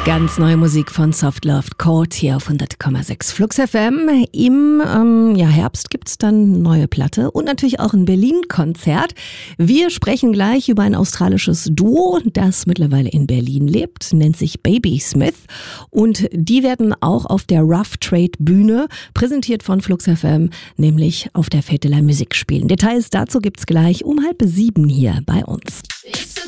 Ganz neue Musik von Soft Loved Chord hier auf 100,6 Flux FM. Im Herbst gibt's dann neue Platte und natürlich auch ein Berlin-Konzert. Wir sprechen gleich über ein australisches Duo, das mittlerweile in Berlin lebt, nennt sich Baby Smith. Und die werden auch auf der Rough Trade Bühne, präsentiert von Flux FM, nämlich auf der Fête de la Musique spielen. Details dazu gibt's gleich um 6:30 hier bei uns.